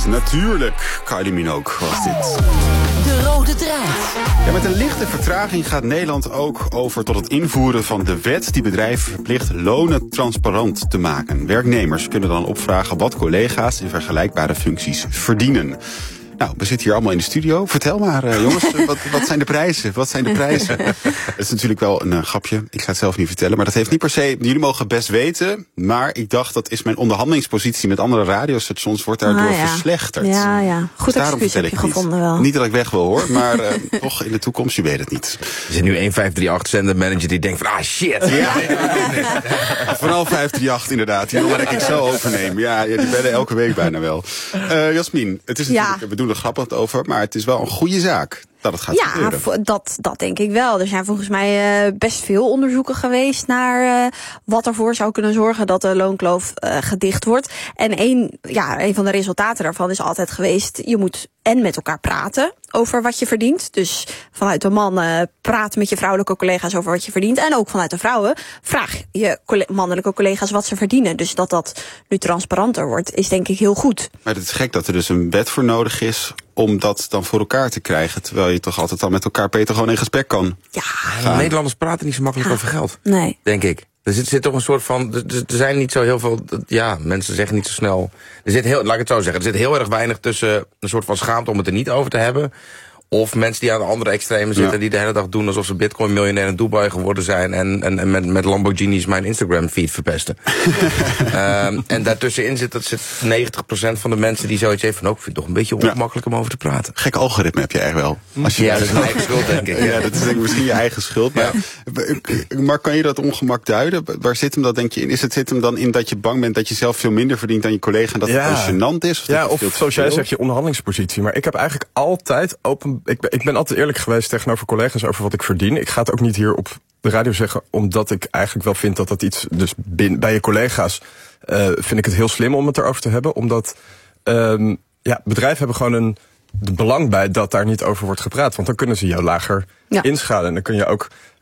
Natuurlijk. Kylie Minogue was dit. De rode draad. Ja, met een lichte vertraging gaat Nederland ook over tot het invoeren van de wet die bedrijven verplicht lonen transparant te maken. Werknemers kunnen dan opvragen wat collega's in vergelijkbare functies verdienen. Nou, we zitten hier allemaal in de studio. Vertel maar, jongens, wat zijn de prijzen? Wat zijn de prijzen? Het is natuurlijk wel een grapje. Ik ga het zelf niet vertellen. Maar dat heeft niet per se... Jullie mogen het best weten. Maar ik dacht, dat is mijn onderhandelingspositie met andere radiostations wordt daardoor verslechterd. Ja. Goed dus daarom excuus vertel heb je ik niet. gevonden wel. Niet dat ik weg wil, hoor. Maar toch in de toekomst, je weet het niet. Er zit nu 1538 zendermanager die denkt van, shit. Ja. Vooral 538 inderdaad. Die wil ik zo overnemen. Ja, die bellen elke week bijna wel. Jasmin, het is natuurlijk, we doen er grappig over, maar het is wel een goede zaak dat het gaat gebeuren. Dat denk ik wel. Er zijn volgens mij best veel onderzoeken geweest naar wat ervoor zou kunnen zorgen dat de loonkloof gedicht wordt. En een van de resultaten daarvan is altijd geweest, je moet en met elkaar praten over wat je verdient. Dus vanuit de mannen praten met je vrouwelijke collega's over wat je verdient. En ook vanuit de vrouwen vraag je mannelijke collega's wat ze verdienen. Dus dat nu transparanter wordt, is denk ik heel goed. Maar het is gek dat er dus een wet voor nodig is om dat dan voor elkaar te krijgen. Terwijl je toch altijd al met elkaar, Peter, gewoon in gesprek kan. Ja, Nederlanders praten niet zo makkelijk over geld. Nee. Denk ik. Er zit toch een soort van... Er zijn niet zo heel veel... Ja, mensen zeggen niet zo snel... laat ik het zo zeggen. Er zit heel erg weinig tussen een soort van schaamte om het er niet over te hebben. Of mensen die aan de andere extreme zitten... en die de hele dag doen alsof ze Bitcoin-miljonair in Dubai geworden zijn... en met Lamborghinis mijn Instagram-feed verpesten. En daartussenin zit 90% van de mensen die zoiets heeft van... ik vind het toch een beetje ongemakkelijk om over te praten. Gek algoritme heb je echt wel. Dat is mijn eigen schuld, denk ik. Ja, dat is denk ik misschien je eigen schuld. Maar kan je dat ongemak duiden? Waar zit hem dat, denk je, in? Zit hem dan in dat je bang bent dat je zelf veel minder verdient dan je collega... en dat het gênant is? Of zoals jij zegt, je onderhandelingspositie. Maar ik heb eigenlijk altijd ik ben altijd eerlijk geweest tegenover collega's over wat ik verdien. Ik ga het ook niet hier op de radio zeggen, omdat ik eigenlijk wel vind dat iets... Dus bij je collega's vind ik het heel slim om het erover te hebben. Omdat bedrijven hebben gewoon een belang bij dat daar niet over wordt gepraat. Want dan kunnen ze jou lager inschalen. En dan kun je ook